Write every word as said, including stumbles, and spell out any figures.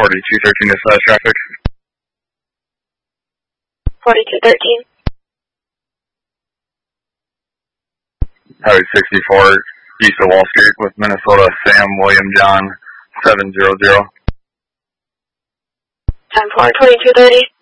forty-two thirteen dispatch traffic. forty-two thirteen. Highway sixty-four, east of Wall Street with Minnesota, Sam William John seven zero zero. ten four, twenty-two thirty.